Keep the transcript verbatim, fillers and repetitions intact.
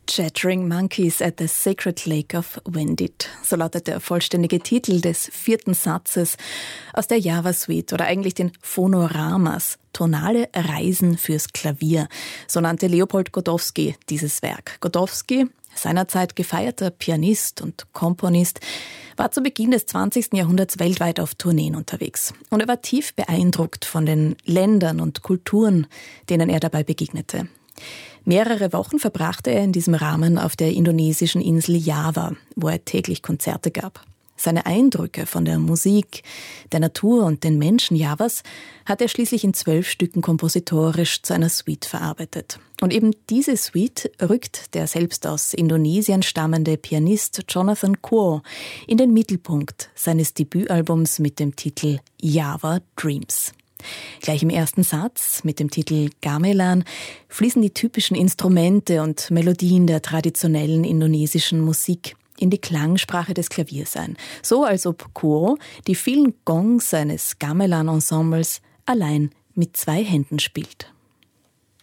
Chattering Monkeys at the Sacred Lake of Wendit. So lautet der vollständige Titel des vierten Satzes aus der Java Suite oder eigentlich den Phonoramas. Tonale Reisen fürs Klavier. So nannte Leopold Godowsky dieses Werk. Godowsky, seinerzeit gefeierter Pianist und Komponist, war zu Beginn des zwanzigsten Jahrhunderts weltweit auf Tourneen unterwegs. Und er war tief beeindruckt von den Ländern und Kulturen, denen er dabei begegnete. Mehrere Wochen verbrachte er in diesem Rahmen auf der indonesischen Insel Java, wo er täglich Konzerte gab. Seine Eindrücke von der Musik, der Natur und den Menschen Javas hat er schließlich in zwölf Stücken kompositorisch zu einer Suite verarbeitet. Und eben diese Suite rückt der selbst aus Indonesien stammende Pianist Jonathan Kuo in den Mittelpunkt seines Debütalbums mit dem Titel Java Dreams. Gleich im ersten Satz mit dem Titel Gamelan fließen die typischen Instrumente und Melodien der traditionellen indonesischen Musik in die Klangsprache des Klaviers ein. So als ob Kuo die vielen Gongs seines Gamelan-Ensembles allein mit zwei Händen spielt.